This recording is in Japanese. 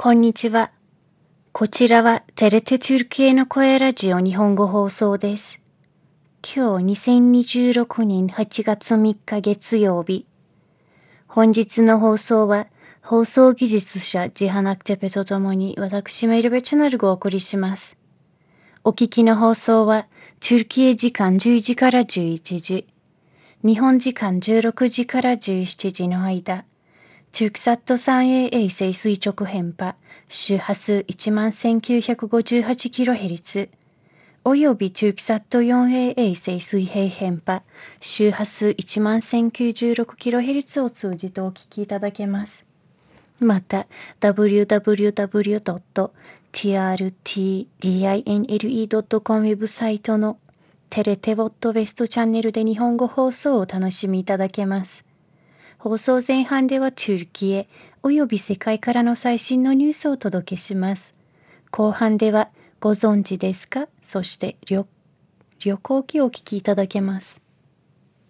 こんにちは。こちらはテレテトゥルキエの声ラジオ日本語放送です。今日2026年8月3日月曜日。本日の放送は放送技術者ジハナクテペとともに私メルベチャナルがお送りします。お聞きの放送はトゥルキエ時間10時から11時、日本時間16時から17時の間、TürkSat 3A 衛星垂直編波周波数 11,958kHz および TürkSat 4A 衛星水平編波周波数 11,096kHz を通じてお聞きいただけます。また www.trtdinle.com ウェブサイトのテレテボットウェストチャンネルで日本語放送をお楽しみいただけます。放送前半ではトゥルキエおよび世界からの最新のニュースをお届けします。後半ではご存知ですか、そして旅行記をお聞きいただけます。